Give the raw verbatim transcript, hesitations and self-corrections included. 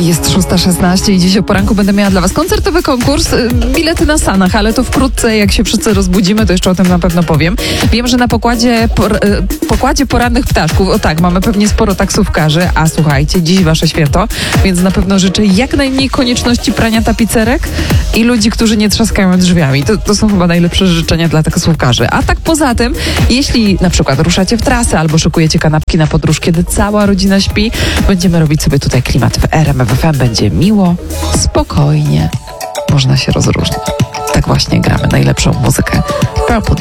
Jest szósta szesnaście i dziś o poranku będę miała dla Was koncertowy konkurs, bilety na Sanach, ale to wkrótce, jak się wszyscy rozbudzimy, to jeszcze o tym na pewno powiem. Wiem, że na pokładzie, por, pokładzie porannych ptaszków, o tak, mamy pewnie sporo taksówkarzy, a słuchajcie, dziś Wasze święto, więc na pewno życzę jak najmniej konieczności prania tapicerek i ludzi, którzy nie trzaskają drzwiami. To, to są chyba najlepsze życzenia dla taksówkarzy. A tak poza tym, jeśli na przykład ruszacie w trasę albo szykujecie kanapki na podróż, kiedy cała rodzina śpi, będziemy robić sobie tutaj klimat w R M F F M. Będzie miło, spokojnie, można się rozróżnić. Tak właśnie gramy najlepszą muzykę. Purple